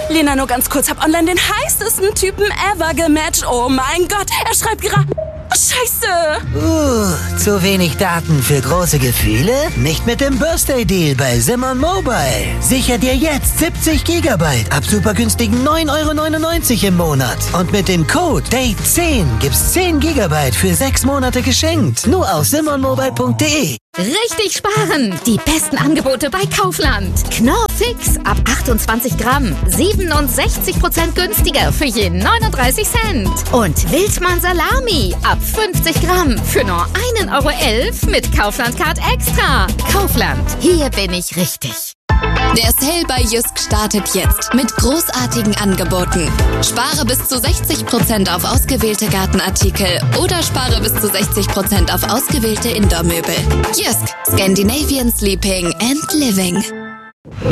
Lena, nur ganz kurz, hab online den heißesten Typen ever gematcht. Oh mein Gott, er schreibt gerade... Scheiße! Zu wenig Daten für große Gefühle? Nicht mit dem Birthday Deal bei Simon Mobile. Sicher dir jetzt 70 Gigabyte ab super günstigen 9,99 € im Monat. Und mit dem Code DATE10 gibt's 10 Gigabyte für 6 Monate geschenkt. Nur auf simonmobile.de. Richtig sparen! Die besten Angebote bei Kaufland. Knorr Fix ab 28 Gramm. 67% günstiger für je 39 Cent. Und Wildmann Salami ab 50 Gramm für nur 1,11 € mit Kaufland Card Extra. Kaufland, hier bin ich richtig. Der Sale bei Jysk startet jetzt mit großartigen Angeboten. Spare bis zu 60% auf ausgewählte Gartenartikel oder spare bis zu 60% auf ausgewählte Indoor-Möbel. Jysk, Scandinavian Sleeping and Living. 10, 9,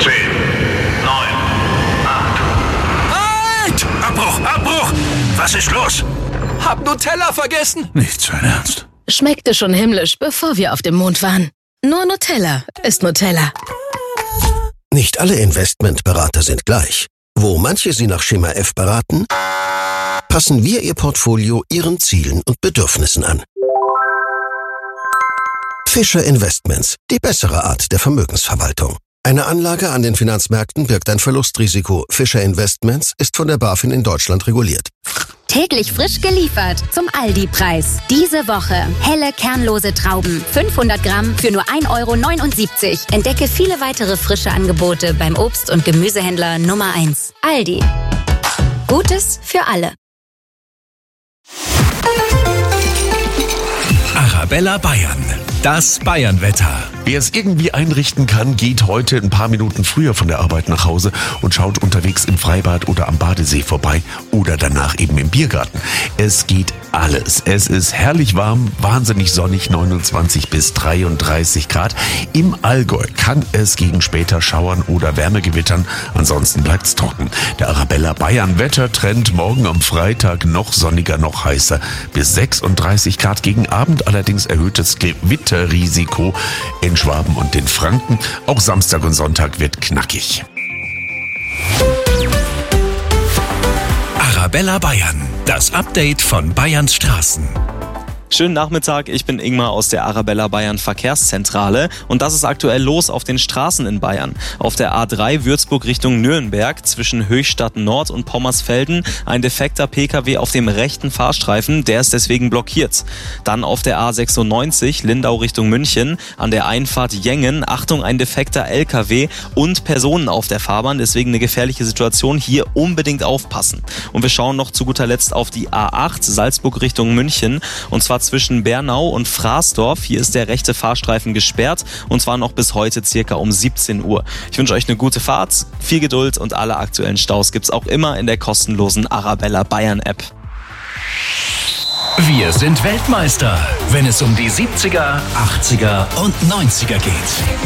8. Halt! Abbruch! Was ist los? Hab Nutella vergessen. Nicht sein Ernst. Schmeckte schon himmlisch, bevor wir auf dem Mond waren. Nur Nutella ist Nutella. Nicht alle Investmentberater sind gleich. Wo manche Sie nach Schema F beraten, passen wir Ihr Portfolio Ihren Zielen und Bedürfnissen an. Fischer Investments, die bessere Art der Vermögensverwaltung. Eine Anlage an den Finanzmärkten birgt ein Verlustrisiko. Fischer Investments ist von der BaFin in Deutschland reguliert. Täglich frisch geliefert zum Aldi-Preis. Diese Woche helle, kernlose Trauben. 500 Gramm für nur 1,79 €. Entdecke viele weitere frische Angebote beim Obst- und Gemüsehändler Nummer 1. Aldi. Gutes für alle. Arabella Bayern. Das Bayernwetter. Wer es irgendwie einrichten kann, geht heute ein paar Minuten früher von der Arbeit nach Hause und schaut unterwegs im Freibad oder am Badesee vorbei oder danach eben im Biergarten. Es geht alles. Es ist herrlich warm, wahnsinnig sonnig, 29 bis 33 Grad. Im Allgäu kann es gegen später schauern oder Wärmegewittern. Ansonsten bleibt's trocken. Der Arabella Bayern Wettertrend morgen am Freitag noch sonniger, noch heißer bis 36 Grad. Gegen Abend allerdings erhöhtes Gewitterrisiko in Schwaben und den Franken. Auch Samstag und Sonntag wird knackig. Arabella Bayern. Das Update von Bayerns Straßen. Schönen Nachmittag, ich bin Ingmar aus der Arabella Bayern Verkehrszentrale und das ist aktuell los auf den Straßen in Bayern. Auf der A3 Würzburg Richtung Nürnberg zwischen Höchstadt Nord und Pommersfelden ein defekter Pkw auf dem rechten Fahrstreifen, der ist deswegen blockiert. Dann auf der A96 Lindau Richtung München an der Einfahrt Jengen, Achtung, ein defekter LKW und Personen auf der Fahrbahn, deswegen eine gefährliche Situation, hier unbedingt aufpassen. Und wir schauen noch zu guter Letzt auf die A8 Salzburg Richtung München und zwar zwischen Bernau und Fraßdorf. Hier ist der rechte Fahrstreifen gesperrt und zwar noch bis heute circa um 17 Uhr. Ich wünsche euch eine gute Fahrt, viel Geduld und alle aktuellen Staus gibt's auch immer in der kostenlosen Arabella Bayern App. Wir sind Weltmeister, wenn es um die 70er, 80er und 90er geht.